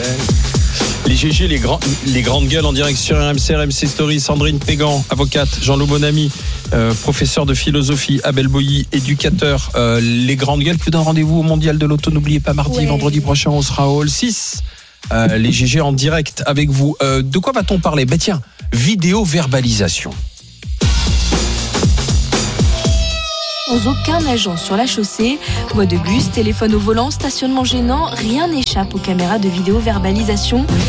Les GG, les grandes gueules en direct sur RMC Story. Sandrine Pégan, avocate. Jean-Loup Bonamy, professeur de philosophie. Abel Boilly, éducateur. Les grandes gueules, plus d'un rendez-vous au Mondial de l'Auto. N'oubliez pas, vendredi prochain, on sera au Hall 6. Les GG en direct avec vous. De quoi va-t-on parler ? Tiens, vidéo-verbalisation. Sans aucun agent sur la chaussée, voix de bus, téléphone au volant, stationnement gênant, rien n'échappe aux caméras de vidéo-verbalisation.